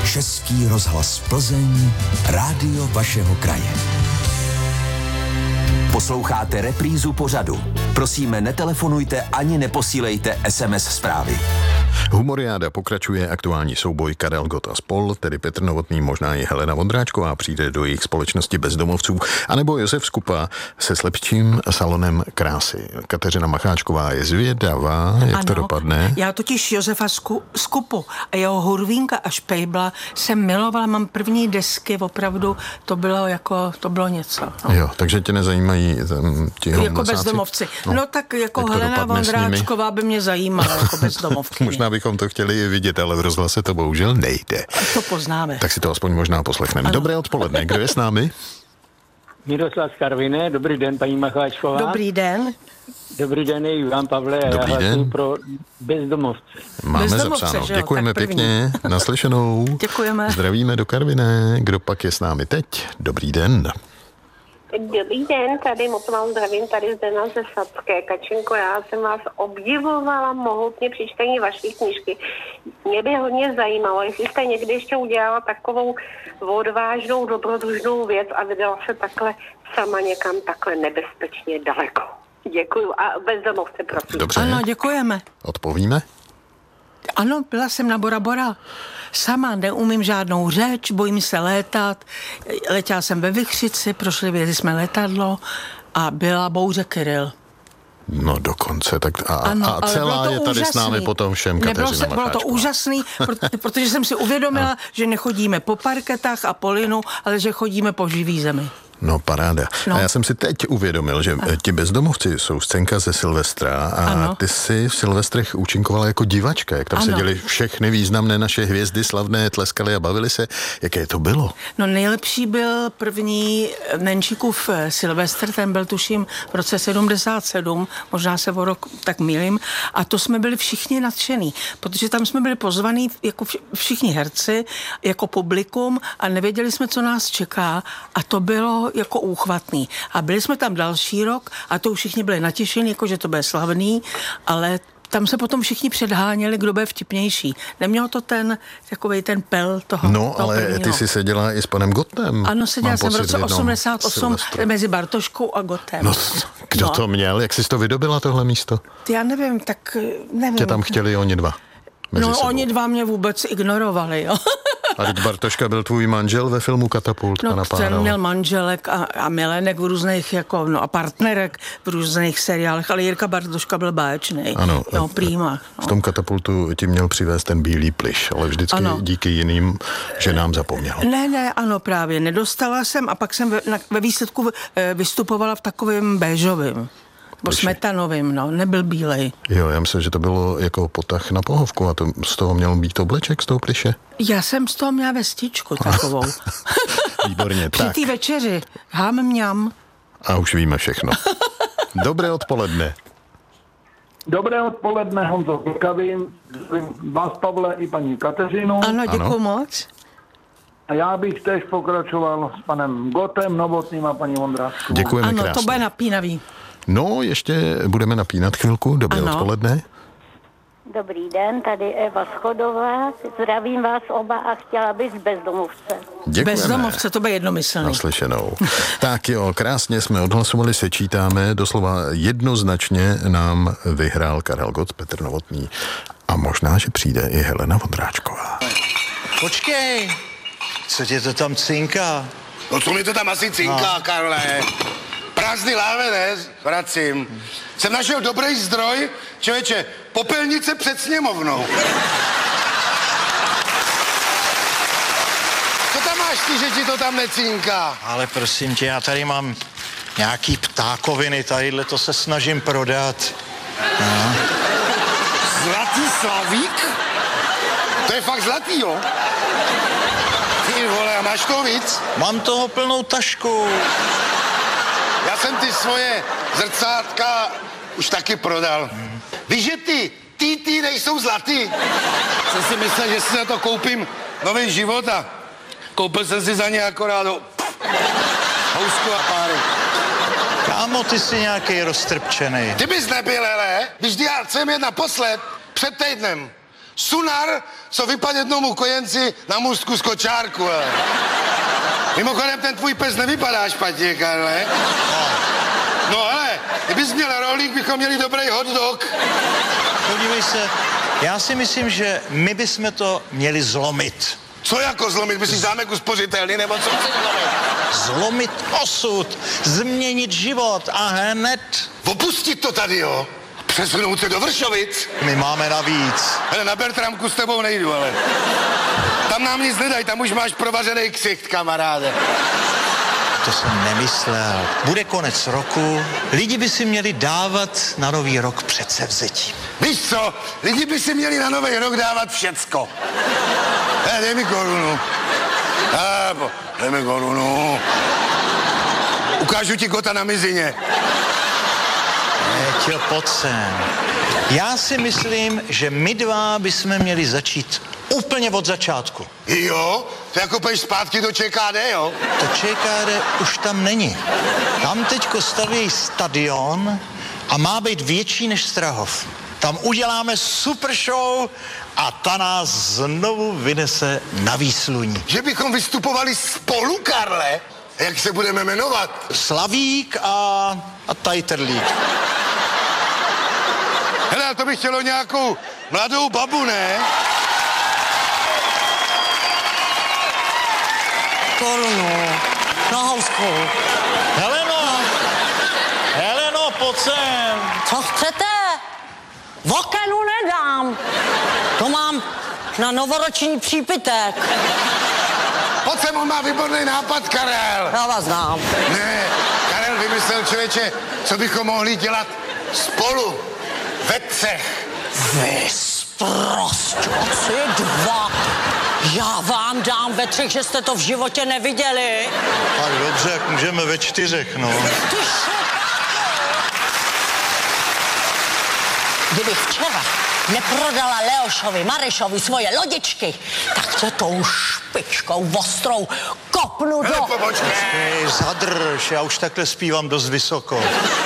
Český rozhlas Plzeň, rádio vašeho kraje. Posloucháte reprízu pořadu. Prosíme, netelefonujte ani neposílejte SMS zprávy. Humoriáda pokračuje, aktuální souboj Karel Gott a spol, tedy Petr Novotný, možná i Helena Vondráčková přijde do jejich společnosti bezdomovců, anebo Josef Skupa se slepčím salonem krásy. Kateřina Macháčková je zvědavá, jak to dopadne. Já totiž Josefa Skupu a jeho Hurvínka a Špejbla jsem milovala, mám první desky, opravdu to bylo něco. No. Jo, takže tě nezajímají ti jako bezdomovci. No tak jako Helena Vondráčková by mě zajímala jako bezdomovky. Možná bychom to chtěli vidět, ale v rozhlase to bohužel nejde. To poznáme. Tak si to aspoň možná poslechneme. Dobré odpoledne, kdo je s námi? Miroslav z Karviné, dobrý den, paní Macháčková. Dobrý den. Dobrý den, Ivan Pavle, dobrý já den. Pro bezdomovce. Máme zapsáno. Děkujeme pěkně, naslyšenou. Děkujeme. Zdravíme do Karviné. Kdo pak je s námi teď? Dobrý den. Dobrý den, tady moc vám zdravím, tady Zdena ze Sadské. Kačenko, já jsem vás obdivovala mohutně při čtení vaší knížky. Mě by hodně zajímalo, jestli jste někdy ještě udělala takovou odvážnou, dobrodružnou věc a vydala se takhle sama někam takhle nebezpečně daleko. Děkuju a bezdomovce, prosím. Dobře. Ano, děkujeme. Odpovíme? Ano, byla jsem na Bora Bora. Sama neumím žádnou řeč, bojím se létat. Letěla jsem ve Vichřici, prošli jsme letadlo a byla bouře Kyrill. No dokonce, tak ano, a celá je tady úžasný. S námi potom všem Kateřina Macháčková. Bylo to úžasný, protože jsem si uvědomila, že nechodíme po parketách a po linu, ale že chodíme po živý zemi. No paráda. No. A já jsem si teď uvědomil, že ti bezdomovci jsou scénka ze Silvestra a ty si v Silvestrech účinkovala jako divačka, jak tam seděli všechny významné naše hvězdy, slavné, tleskali a bavili se. Jaké to bylo? No nejlepší byl první Nenčíkův Silvestr, ten byl tuším v roce 77, možná se o rok tak mýlím, a to jsme byli všichni nadšený, protože tam jsme byli pozvaní jako všichni herci, jako publikum a nevěděli jsme, co nás čeká a to bylo jako úchvatný. A byli jsme tam další rok a to už všichni byli natěšení, jako že to bude slavný, ale tam se potom všichni předháněli, kdo bude vtipnější. Nemělo to takovej ten pel toho. No, toho ale prvního. Ty jsi seděla i s panem Gottem. Ano, seděla jsem v roce 88 mezi Bartoškou a Gottem. No, kdo to měl? Jak jsi to vydobila, tohle místo? Já nevím, tak nevím. Tě tam chtěli oni dva. Oni dva mě vůbec ignorovali, jo. A teď Bartoška byl tvůj manžel ve filmu Katapult, pana Pánova. Ten měl manželek a milenek v různých, a partnerek v různých seriálech, ale Jirka Bartoška byl báječnej. Ano. Jo, prýma. V tom Katapultu ti měl přivést ten bílý plyš, ale vždycky díky jiným ženám zapomněl. Ne, ano, právě. Nedostala jsem a pak jsem ve výsledku vystupovala v takovém béžovém. Bo smetanovým, nebyl bílej. Jo, já myslím, že to bylo jako potah na pohovku a to z toho měl být obleček z toho plyše. Já jsem z toho měla vestičku takovou. Výborně, Při té večeři. Mňam. A už víme všechno. Dobré odpoledne. Dobré odpoledne, Honzo Vlkavin, vás, Pavle, i paní Kateřinu. Ano, děkuji moc. A já bych též pokračoval s panem Gottem, Novotným a paní Vondráčkovou. Děkujeme krásně. krásně. Ano, to bude napínavý. No, ještě budeme napínat chvilku. Dobré odpoledne. Dobrý den, tady Eva Schodová. Zdravím vás oba a chtěla bych z bezdomovce. Děkujeme. Bezdomovce, to bude jednomyslný. Naslyšenou. Tak jo, krásně jsme odhlasovali, sečítáme, doslova jednoznačně nám vyhrál Karel Gott, Petr Novotný a možná, že přijde i Helena Vondráčková. Počkej, co tě to tam cinká? No co mi to tam asi cinká, Karle? Prázdný lávenec, vracím. Jsem našel dobrý zdroj, člověče, popelnice před sněmovnou. Co tam máš ty, že ti to tam necínká? Ale prosím tě, já tady mám nějaký ptákoviny, tadyhle to se snažím prodat. No. Zlatý slavík? To je fakt zlatý, jo? Ty vole, a máš toho víc? Mám toho plnou tašku. Já jsem ty svoje zrcátka už taky prodal. Víš, že ty nejsou zlatý? Jsem si myslel, že si za to koupím nový život a koupil jsem si za ně akorát housku a páry. Kámo, ty jsi nějaký roztrpčený. Ty bys nebyl, hele? Víš, já jsem jen naposled před týdnem. Sunar, co vypadl jednomu kojenci na můstku z kočárku. Ale. Mimochodem, ten tvůj pes nevypadá špatně, Karle. No ale, kdybys měl rohlík, bychom měli dobrý hot dog. Podívej se, já si myslím, že my bychom to měli zlomit. Co jako zlomit? Myslíš zámek uspořitelný, nebo co chceš zlomit? Zlomit osud, změnit život a hned... Opustit to tady, jo? Přesunout se do Vršovic? My máme navíc. Hele, na Bertramku s tebou nejdu, ale... Tam nám nic nedají, tam už máš provařený ksicht, kamaráde. To jsem nemyslel. Bude konec roku, lidi by si měli dávat na nový rok předsevzetí. Víš co, lidi by si měli na nový rok dávat všecko. Dej mi korunu. Dej mi korunu. Ukážu ti kota na mizině. Péťo, pojď sem. Já si myslím, že my dva bychom měli začít úplně od začátku. Jo? To jako půjdeš zpátky do ČKD, jo? To ČKD už tam není. Tam teďko staví stadion a má být větší než Strahov. Tam uděláme super show a ta nás znovu vynese na výsluní. Že bychom vystupovali spolu, Karle? Jak se budeme jmenovat? Slavík a Tajterlík. Hele, to by chtělo nějakou mladou babu, ne? Korunu. Na housku. Heleno, pojď sem. Co chcete? Vokenu nedám. To mám na novoroční přípitek. Pojď sem, on má výborný nápad, Karel. Já vás znám. Ne, Karel vymyslel, člověče, co bychom mohli dělat spolu, ve třech. Vy sprosťoci dva. Já vám dám ve třech, že jste to v životě neviděli. Tak dobře, jak můžeme ve čtyřech, no. Kdybych včera neprodala Leošovi, Marešovi svoje lodičky, tak tě tou špičkou ostrou kopnu do... Počkej, zadrž, já už takhle zpívám dost vysoko.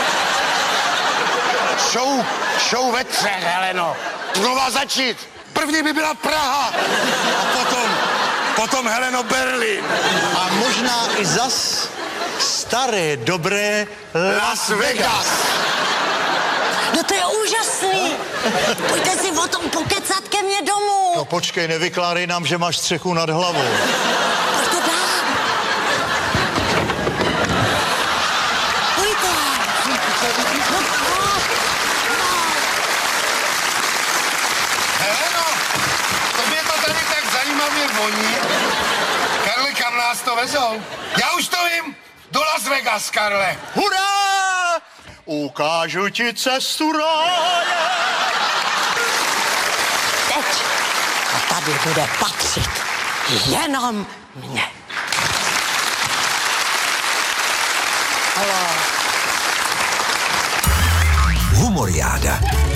Show ve třech, Heleno. Znova začít. První by byla Praha a potom Heleno, Berlín. A možná i zas staré, dobré Las Vegas. No to je úžasný. Pojďte si o tom pokecat ke mně domů. No počkej, nevykládej nám, že máš střechu nad hlavou. Pojď to dám. Pojďte. Heleno, tobě to tady tak zajímavě voní. Karle, kam nás to vezou? Já už to vím. Do Las Vegas, Karle. Hurá! Ukážu ti cestu ráje. Teď a tady bude patřit jenom mně. Humoriáda.